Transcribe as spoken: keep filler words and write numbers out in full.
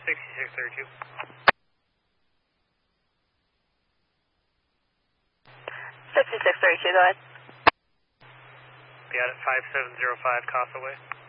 sixty-six thirty-two. sixty-six thirty-two, go ahead. Got it, five seven zero five Causeway.